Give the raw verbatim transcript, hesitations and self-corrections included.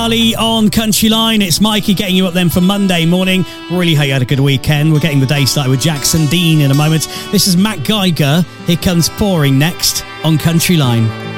Ali on Country Line. It's Mikey getting you up then for Monday morning. Really hope you had a good weekend. We're getting the day started with Jackson Dean in a moment. This is Matt Geiger. Here comes Pouring next on Country Line.